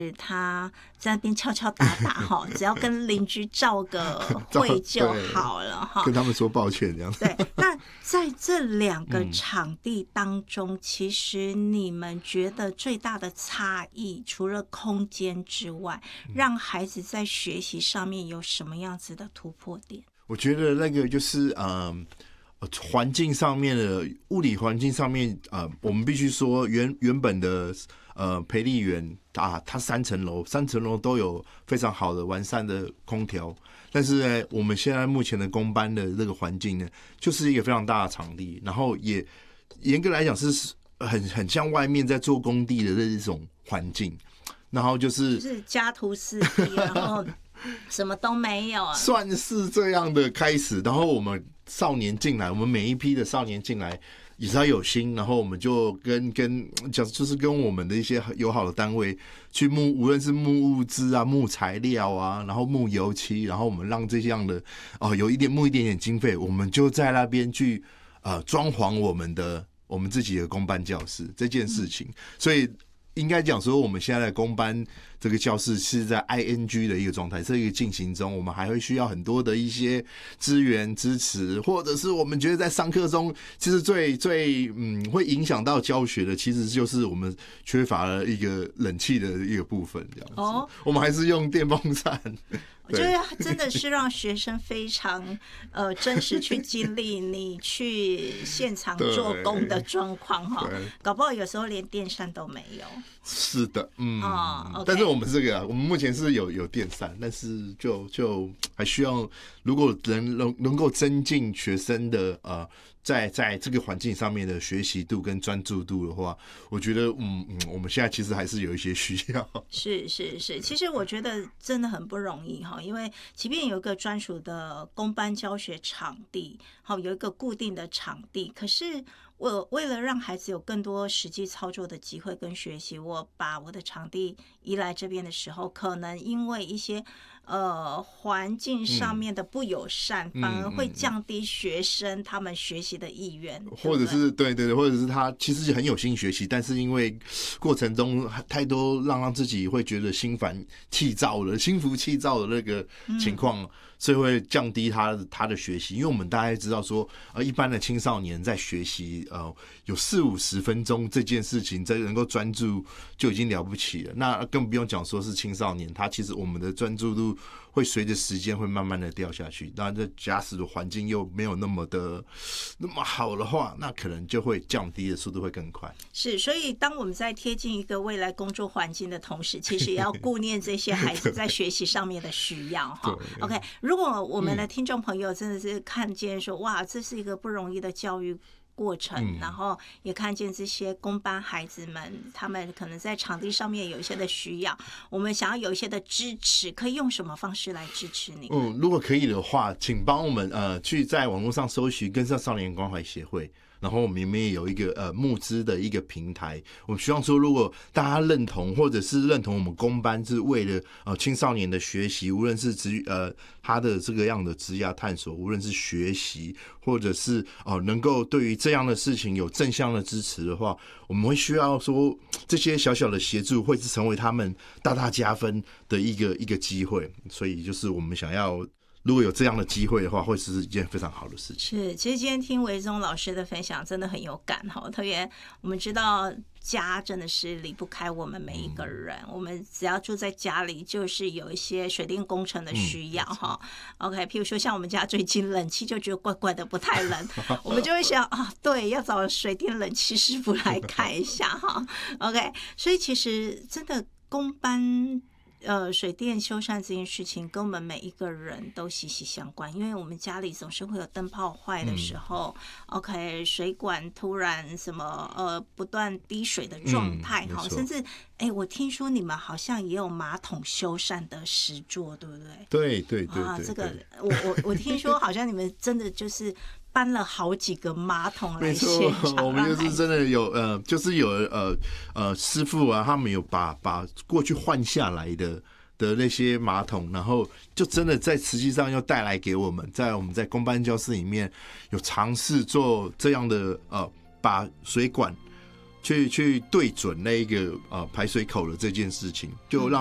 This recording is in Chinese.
他在那边敲敲打打哈，只要跟邻居照个会就好了哈， 跟他们说抱歉这样。 对，那在这2个场地当中，其实你们觉得最大的差异，除了空间之外，让孩子在学习上面有什么样子的突破点？ 我觉得那个就是环境上面的物理环境上面我们必须说原本的培力园它3层楼都有非常好的完善的空调，但是呢，我们现在目前的工班的这个环境呢，就是一个非常大的场地，然后也严格来讲是很像外面在做工地的这种环境，然后就是家徒四壁，然后什么都没有啊， 算是这样的开始。然后我们少年进来，我们每一批的少年进来也是要有心，然后我们就就是跟我们的一些友好的单位去无论是木物资啊、木材料啊，然后木油漆，然后我们让这样的有一点点经费，我们就在那边去装潢我们自己的工班教室这件事情，所以应该讲说，我们现在的工班这个教室是在 ING 的一个状态，这个进行中，我们还会需要很多的一些资源支持，或者是我们觉得在上课中，其实最会影响到教学的，其实就是我们缺乏了一个冷气的一个部分，这样子。我们还是用电风扇。 我觉得真的是让学生非常真实去经历你去现场做工的状况哈，搞不好有时候连电扇都没有。 是的，但是我们我们目前是有电扇，但是就还需要，如果能够增进学生的在这个环境上面的学习度跟专注度的话，我觉得我们现在其实还是有一些需要。是， 其实我觉得真的很不容易哈，因为即便有一个专属的工班教学场地，好有一个固定的场地，可是我为了让孩子有更多实际操作的机会跟学习，我把我的场地移来这边的时候，可能因为一些环境上面的不友善，反而会降低学生他们学习的意愿， 或者是对，或者是他其实很有心学习，但是因为过程中太多让自己会觉得心烦气躁的、心浮气躁的那个情况，所以会降低他的学习。因为我们大概知道说，一般的青少年在学习有40-50分钟这件事情，这能够专注就已经了不起了。那更不用讲说是青少年，他其实我们的专注度会随着时间会慢慢的掉下去。那这假使的环境又没有那么好的话，那可能就会降低的速度会更快。 是，所以当我们在贴近一个未来工作环境的同时，其实也要顾念这些孩子在学习上面的需要哈。OK， 如果我们的听众朋友真的是看见说，哇，这是一个不容易的教育过程，然后也看见这些工班孩子们，他们可能在场地上面有一些的需要，我们想要有一些的支持，可以用什么方式来支持你？ 如果可以的话，请帮我们去在网络上搜寻跟上少年关怀协会。然后我们也有一个募资的一个平台，我们希望说，如果大家认同或者是认同我们工班是为了青少年的学习，无论是他的这个样的职业探索，无论是学习，或者是能够对于这样的事情有正向的支持的话，我们会需要说这些小小的协助会是成为他们大加分的一个机会，所以就是我们想要。如果有这样的机会的话，会是一件非常好的事情。 是，其实今天听维宗老师的分享真的很有感哈，特别我们知道家真的是离不开我们每一个人，我们只要住在家里，就是有一些水电工程的需要哈。OK， 譬如说像我们家最近冷气就觉得怪怪的，不太冷，我们就会想对，要找水电冷气师傅来看一下哈。OK， 所以其实真的工班。水电修缮这件事情跟我们每一个人都息息相关，因为我们家里总是会有灯泡坏的时候，OK， 水管突然什么不断滴水的状态哈，甚至我听说你们好像也有马桶修缮的实作，对不对？ 对这个我听说好像你们真的就是搬了好几个马桶来现场， 我们就是真的有就是有师傅啊，他们有把过去换下来的那些马桶，然后就真的在实际上又带来给我们，在我们在工班教室里面有尝试做这样的把水管去对准那一个排水口的这件事情，就让